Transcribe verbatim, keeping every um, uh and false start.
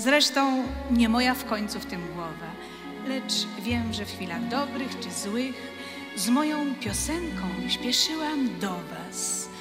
Zresztą nie moja w końcu w tym głowa, lecz wiem, że w chwilach dobrych czy złych z moją piosenką śpieszyłam do was.